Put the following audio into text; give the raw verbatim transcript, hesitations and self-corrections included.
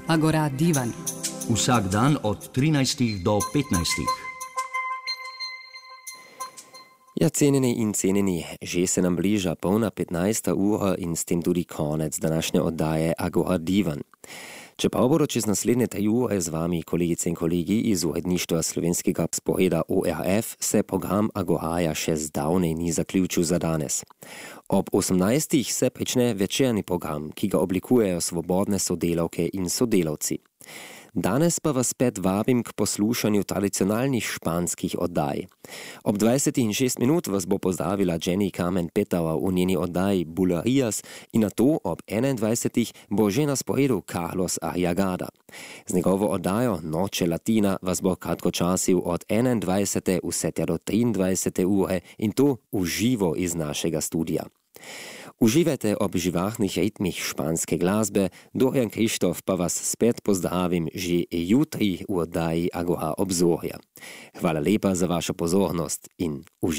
Agora Divan. Vsak dan od trinajstih do petnajstih. Ja, cenjeni in cenjeni, že se nam bliža polna petnajsta ura in s tem tudi konec današnje oddaje Agora Divan. Čeprav bodo čez naslednje tri ure z vami kolegice in kolegi iz uredništva slovenskega sporeda O R F, se program Agoraja še zdavnej ni zaključil za danes. Ob osemnajstih se prične večerni program, ki ga oblikujejo svobodne sodelavke in sodelavci. Danes pa vas spet vabim k poslušanju tradicionalnih španskih oddaj. Ob dvajsetih in šest minut vas bo pozdravila Jenny Carmen Petava v njeni oddaji Bulerías in na to ob enaindvajsetih bo že na sporedu Carlos Arriagada. Z njegovo oddajo Noche Latina vas bo kratkočasil od enaindvajsete vse tja do triindvajsete ure in to v živo iz našega studia. Uživajte ob živahnih ritmih španske glasbe, Dorian Krištof pa vas spet pozdravim že jutri v oddaji Agora Obzorja. Hvala lepa za vašo pozornost in uživajte.